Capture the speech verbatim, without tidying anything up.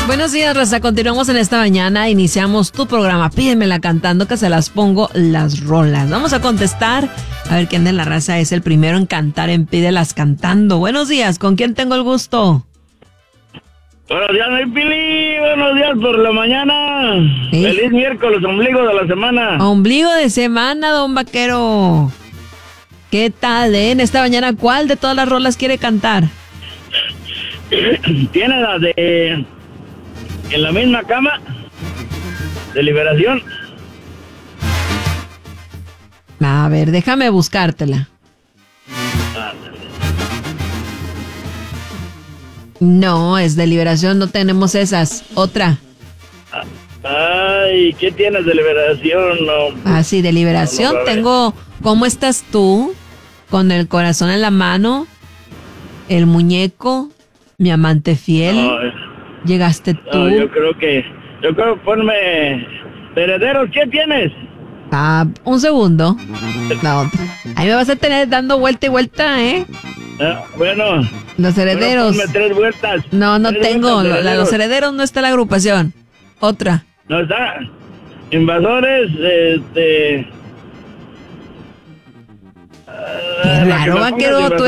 Buenos días, raza. Continuamos en esta mañana. Iniciamos tu programa. Pídemela cantando que se las pongo las rolas. Vamos a contestar. A ver quién de la raza es el primero en cantar en Pídelas Cantando. Buenos días. ¿Con quién tengo el gusto? Buenos días, mi Pili. Buenos días por la mañana. ¿Sí? Feliz miércoles, ombligo de la semana. Ombligo de semana, don Vaquero. ¿Qué tal, eh? En esta mañana, ¿cuál de todas las rolas quiere cantar? Tiene la de En la misma cama, de Liberación. A ver, déjame buscártela. No, es de Liberación, no tenemos esas. Otra. Ay, ¿qué tienes de Liberación? No. Ah, sí, de Liberación. No, no, Tengo ¿Cómo estás tú? Con el corazón en la mano. El muñeco. Mi amante fiel. No, eh, Llegaste tú. no, yo creo que... Yo creo que ponme... Herederos, ¿qué tienes? Ah, un segundo. La otra. Ahí me vas a tener dando vuelta y vuelta, ¿eh? Ah, bueno. Los herederos. Bueno, ponme tres vueltas. No, no Tres tengo. vueltas de La, los herederos. herederos no está la agrupación. Otra. No está. Invasores, este... Qué ah, la que raro, me Vaquero. pongas Tú